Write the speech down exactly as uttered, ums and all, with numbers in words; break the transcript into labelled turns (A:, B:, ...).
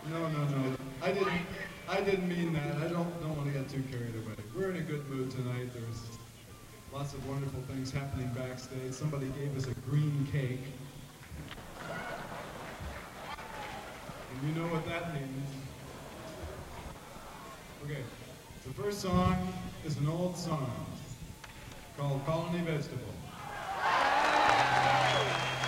A: No, no, no. I didn't. I didn't mean that. I don't don't want to get too carried away. We're in a good mood tonight. There's lots of wonderful things happening backstage. Somebody gave us a green cake, and you know what that means. Okay. The first song is an old song called "Colony Vegetable."